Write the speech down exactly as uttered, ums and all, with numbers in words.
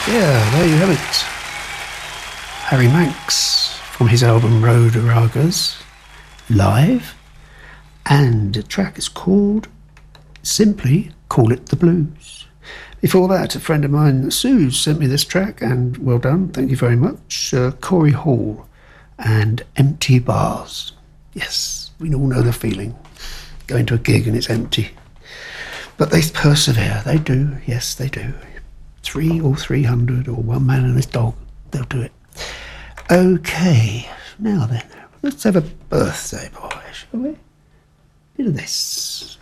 Yeah, there you have it. Harry Manx from his album Road Ragas, live. And the track is called Simply Call It the Blues. Before that, a friend of mine, Sue, sent me this track, and well done, thank you very much. Uh, Corey Hall and Empty Bars. Yes, we all know the feeling. Going to a gig and it's empty. But they persevere, they do, yes they do. Three or three hundred or one man and his dog, they'll do it. Okay, now then, let's have a birthday boy, shall we? Bit of this.